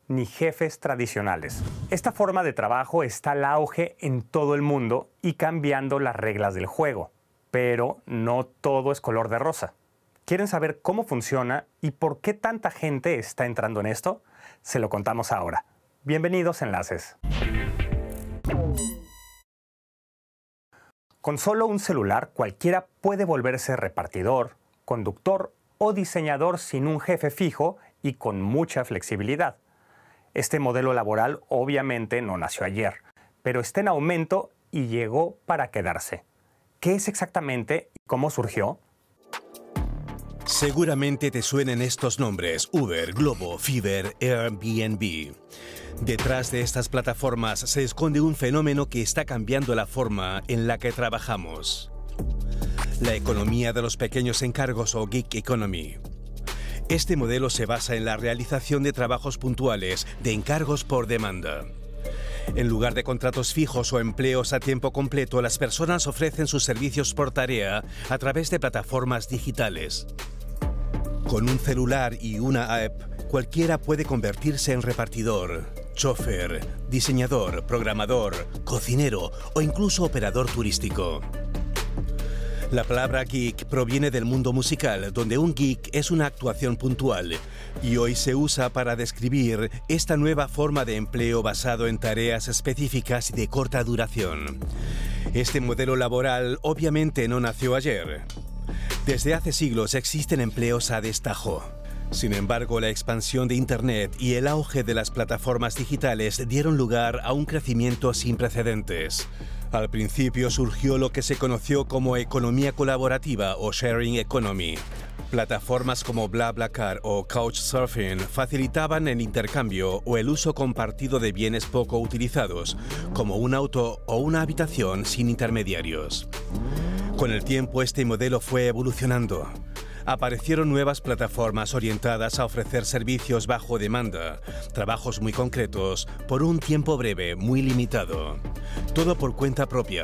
ni jefes tradicionales. Esta forma de trabajo está al auge en todo el mundo y cambiando las reglas del juego. Pero no todo es color de rosa. ¿Quieren saber cómo funciona y por qué tanta gente está entrando en esto? Se lo contamos ahora. Bienvenidos a Enlaces. Con solo un celular, cualquiera puede volverse repartidor, conductor o diseñador sin un jefe fijo y con mucha flexibilidad. Este modelo laboral obviamente no nació ayer, pero está en aumento y llegó para quedarse. ¿Qué es exactamente y cómo surgió? Seguramente te suenen estos nombres: Uber, Globo, Fiverr, Airbnb. Detrás de estas plataformas se esconde un fenómeno que está cambiando la forma en la que trabajamos. La economía de los pequeños encargos o gig economy. Este modelo se basa en la realización de trabajos puntuales, de encargos por demanda. En lugar de contratos fijos o empleos a tiempo completo, las personas ofrecen sus servicios por tarea a través de plataformas digitales. Con un celular y una app, cualquiera puede convertirse en repartidor, chofer, diseñador, programador, cocinero o incluso operador turístico. La palabra geek proviene del mundo musical, donde un geek es una actuación puntual, y hoy se usa para describir esta nueva forma de empleo basado en tareas específicas y de corta duración. Este modelo laboral obviamente no nació ayer. Desde hace siglos existen empleos a destajo. Sin embargo, la expansión de Internet y el auge de las plataformas digitales dieron lugar a un crecimiento sin precedentes. Al principio surgió lo que se conoció como economía colaborativa o sharing economy. Plataformas como BlaBlaCar o Couchsurfing facilitaban el intercambio o el uso compartido de bienes poco utilizados, como un auto o una habitación sin intermediarios. Con el tiempo, este modelo fue evolucionando. Aparecieron nuevas plataformas orientadas a ofrecer servicios bajo demanda, trabajos muy concretos, por un tiempo breve, muy limitado. Todo por cuenta propia.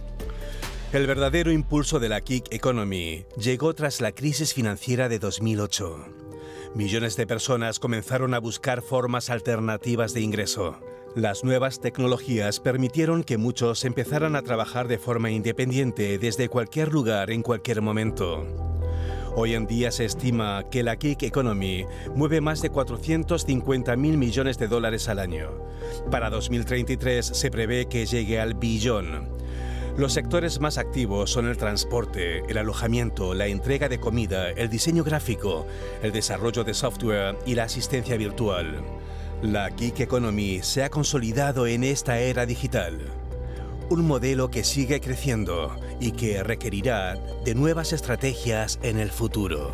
El verdadero impulso de la gig economy llegó tras la crisis financiera de 2008. Millones de personas comenzaron a buscar formas alternativas de ingreso. Las nuevas tecnologías permitieron que muchos empezaran a trabajar de forma independiente desde cualquier lugar en cualquier momento. Hoy en día se estima que la gig economy mueve más de 450.000 millones de dólares al año. Para 2033 se prevé que llegue al billón. Los sectores más activos son el transporte, el alojamiento, la entrega de comida, el diseño gráfico, el desarrollo de software y la asistencia virtual. La gig economy se ha consolidado en esta era digital. Un modelo que sigue creciendo y que requerirá de nuevas estrategias en el futuro.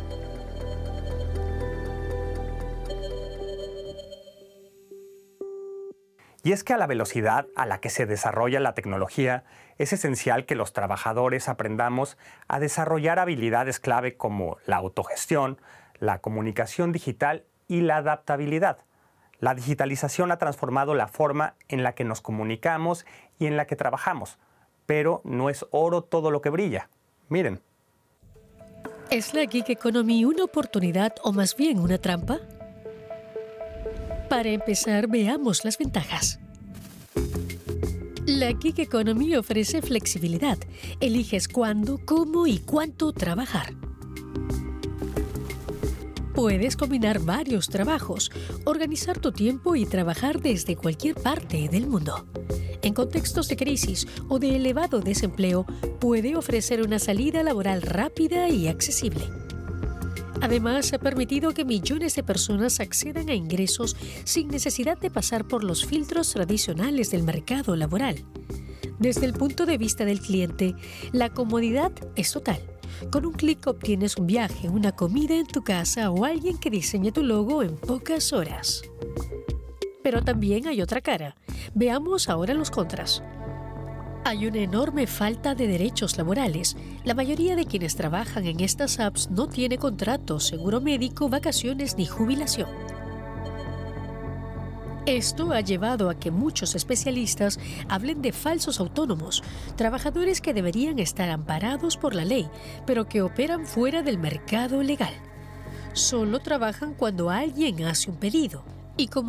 Y es que a la velocidad a la que se desarrolla la tecnología, es esencial que los trabajadores aprendamos a desarrollar habilidades clave como la autogestión, la comunicación digital y la adaptabilidad. La digitalización ha transformado la forma en la que nos comunicamos y en la que trabajamos, pero no es oro todo lo que brilla. Miren. ¿Es la gig economy una oportunidad o más bien una trampa? Para empezar, veamos las ventajas. La gig economy ofrece flexibilidad. Eliges cuándo, cómo y cuánto trabajar. Puedes combinar varios trabajos, organizar tu tiempo y trabajar desde cualquier parte del mundo. En contextos de crisis o de elevado desempleo, puede ofrecer una salida laboral rápida y accesible. Además, ha permitido que millones de personas accedan a ingresos sin necesidad de pasar por los filtros tradicionales del mercado laboral. Desde el punto de vista del cliente, la comodidad es total. Con un clic obtienes un viaje, una comida en tu casa o alguien que diseñe tu logo en pocas horas. Pero también hay otra cara. Veamos ahora los contras. Hay una enorme falta de derechos laborales. La mayoría de quienes trabajan en estas apps no tiene contrato, seguro médico, vacaciones ni jubilación. Esto ha llevado a que muchos especialistas hablen de falsos autónomos, trabajadores que deberían estar amparados por la ley, pero que operan fuera del mercado legal. Solo trabajan cuando alguien hace un pedido. Y como